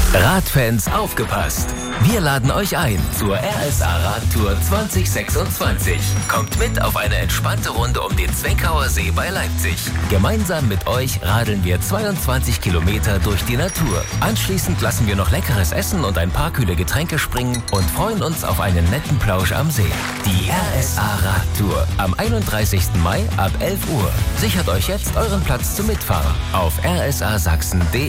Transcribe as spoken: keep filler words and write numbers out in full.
Radfans, aufgepasst! Wir laden euch ein zur R S A Radtour zwanzig sechsundzwanzig. Kommt mit auf eine entspannte Runde um den Zweckauer See bei Leipzig. Gemeinsam mit euch radeln wir zweiundzwanzig Kilometer durch die Natur. Anschließend lassen wir noch leckeres Essen und ein paar kühle Getränke springen und freuen uns auf einen netten Plausch am See. Die R S A Radtour am einunddreißigsten Mai ab elf Uhr. Sichert euch jetzt euren Platz zum Mitfahren auf r s a sachsen punkt d e.